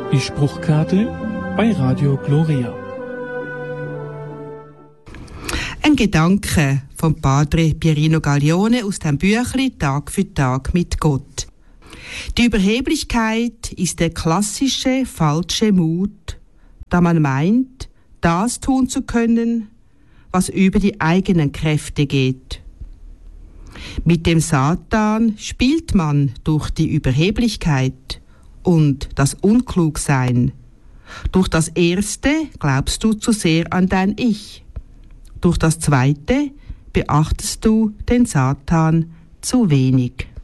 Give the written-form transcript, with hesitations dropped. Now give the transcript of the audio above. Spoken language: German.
Die Spruchkarte bei Radio Gloria. Ein Gedanke vom Padre Pierino Gaglione aus dem Büchlein Tag für Tag mit Gott. Die Überheblichkeit ist der klassische falsche Mut, da man meint, das tun zu können, was über die eigenen Kräfte geht. Mit dem Satan spielt man durch die Überheblichkeit und das Unklugsein. Durch das Erste glaubst du zu sehr an dein Ich. Durch das Zweite beachtest du den Satan zu wenig.